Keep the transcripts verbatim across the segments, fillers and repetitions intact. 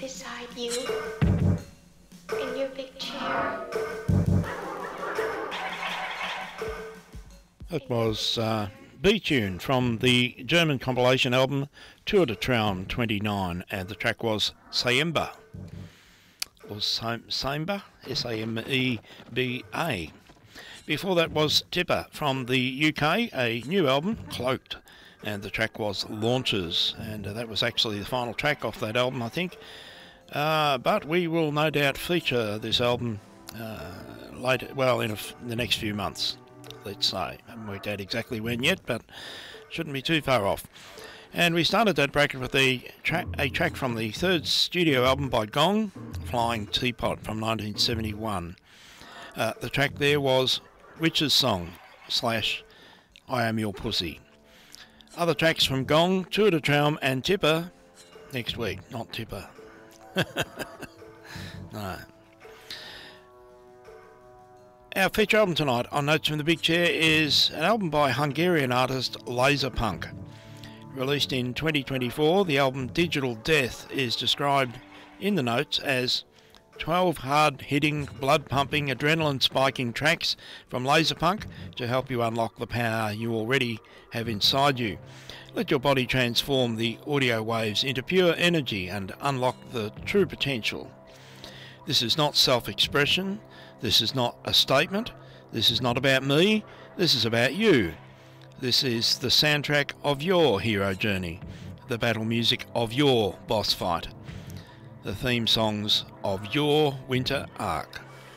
beside you in your big chair. That was uh, B-Tune from the German compilation album Tour de Traum twenty-nine, and the track was Saemba, or Saemba, S A M E B A. Before that was Tipper from the U K, a new album, Cloaked, and the track was Launches, and uh, that was actually the final track off that album, I think. Uh, but we will no doubt feature this album uh, later, well, in, a f- in the next few months, let's say. I haven't worked out exactly when yet, but shouldn't be too far off. And we started that bracket with a, tra- a track from the third studio album by Gong, Flying Teapot, from nineteen seventy-one. Uh, the track there was Witch's Song slash I Am Your Pussy. Other tracks from Gong, Tour de Traum and Tipper next week. Not Tipper. No. Our feature album tonight on Notes from the Big Chair is an album by Hungarian artist Laserpunk. Released in twenty twenty-four, the album Digital Death is described in the notes as twelve hard-hitting, blood-pumping, adrenaline-spiking tracks from Laserpunk to help you unlock the power you already have inside you. Let your body transform the audio waves into pure energy and unlock the true potential. This is not self-expression. This is not a statement. This is not about me. This is about you. This is the soundtrack of your hero journey, the battle music of your boss fight, the theme songs of your winter arc.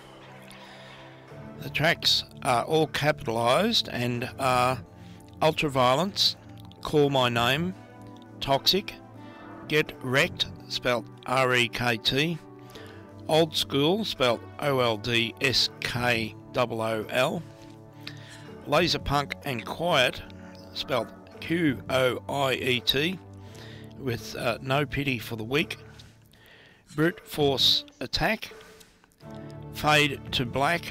The tracks are all capitalised and are Ultraviolence, Call My Name, Toxic, Get Wrecked, spelt R E K T, Old School, spelt O L D S K O O L, Laserpunk and Quiet, spelt Q O I E T, with uh, no pity for the weak, Brute Force Attack, Fade to Black,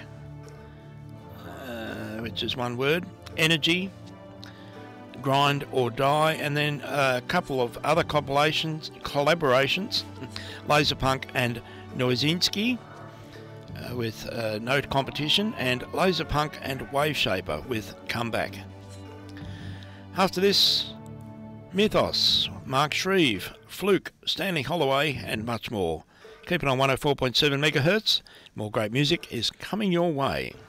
uh, which is one word, Energy, Grind or Die, and then a couple of other compilations, collaborations, Laserpunk and Noizinski uh, with uh, Note Competition, and Laserpunk and Waveshaper with Comeback. After this, Mythos, Mark Shreve, Fluke, Stanley Holloway, and much more. Keep it on one oh four point seven megahertz. More great music is coming your way.